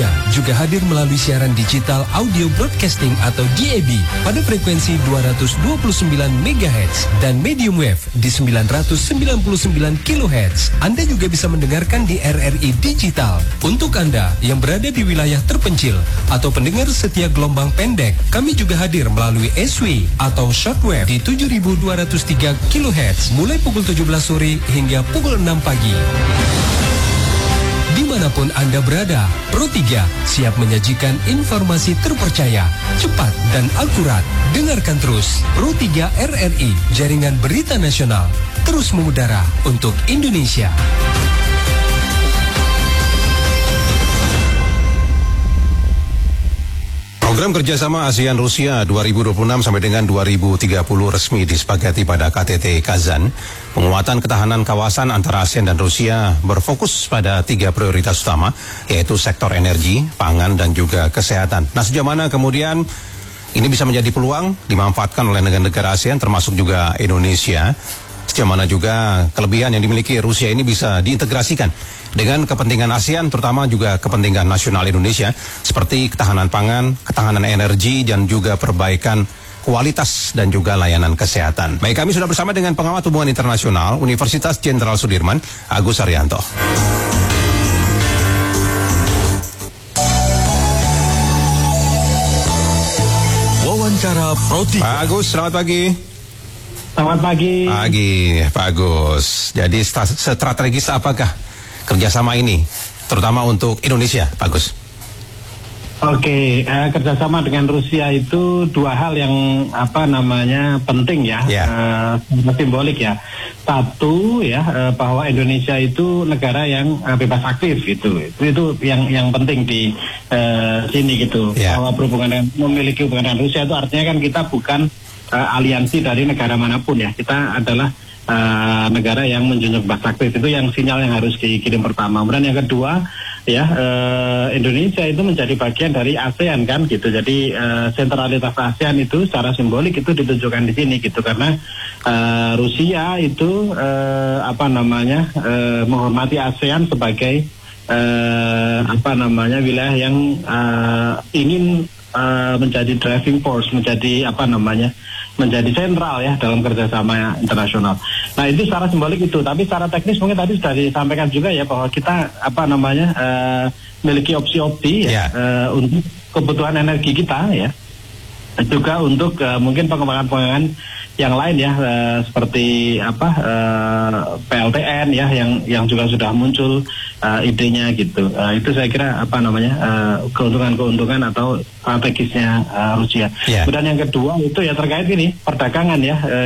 juga hadir melalui siaran digital audio broadcasting atau DAB pada frekuensi 229 MHz dan medium wave di 999 kHz. Anda juga bisa mendengarkan di RRI Digital. Untuk Anda yang berada di wilayah terpencil atau pendengar setia gelombang pendek, kami juga hadir melalui SW atau shortwave di 7203 kHz mulai pukul 17 sore hingga pukul 6 pagi. Dimanapun Anda berada, Pro 3 siap menyajikan informasi terpercaya, cepat dan akurat. Dengarkan terus Pro 3 RRI, jaringan berita nasional, terus mengudara untuk Indonesia. Program kerjasama ASEAN-Rusia 2026 sampai dengan 2030 resmi disepakati pada KTT Kazan. Penguatan ketahanan kawasan antara ASEAN dan Rusia berfokus pada 3 prioritas utama, yaitu sektor energi, pangan, dan juga kesehatan. Nah, sejauh mana kemudian ini bisa menjadi peluang dimanfaatkan oleh negara-negara ASEAN termasuk juga Indonesia? Sejauh mana juga kelebihan yang dimiliki Rusia ini bisa diintegrasikan dengan kepentingan ASEAN, terutama juga kepentingan nasional Indonesia, seperti ketahanan pangan, ketahanan energi, dan juga perbaikan kualitas dan juga layanan kesehatan. Baik, kami sudah bersama dengan pengamat hubungan internasional Universitas Jenderal Sudirman, Agus Haryanto. Wawancara Pro 3. Pak Agus, selamat pagi. Selamat pagi. Pagi, Pak Agus. Jadi strategis apakah kerjasama ini, terutama untuk Indonesia, Pak Agus? Oke, kerjasama dengan Rusia itu dua hal yang penting ya, simbolik ya. Satu ya, bahwa Indonesia itu negara yang bebas aktif itu yang penting di sini gitu. Bahwa memiliki hubungan dengan Rusia itu artinya kan kita bukan aliansi dari negara manapun ya. Kita adalah negara yang menjunjung bebas aktif. Itu yang sinyal yang harus dikirim pertama. Kemudian yang kedua ya, Indonesia itu menjadi bagian dari ASEAN kan gitu. Jadi sentralitas ASEAN itu secara simbolik itu ditunjukkan di sini gitu, karena Rusia itu menghormati ASEAN sebagai wilayah yang ingin menjadi driving force, menjadi sentral ya dalam kerjasama internasional. Nah, itu secara simbolik itu, tapi secara teknis mungkin tadi sudah disampaikan juga ya, bahwa kita memiliki opsi-opsi untuk kebutuhan energi kita ya, juga untuk mungkin pengembangan yang lain ya, seperti PLTN ya, yang juga sudah muncul idenya gitu. Itu saya kira keuntungan atau strategisnya Rusia. Kemudian yang kedua itu ya terkait ini perdagangan ya.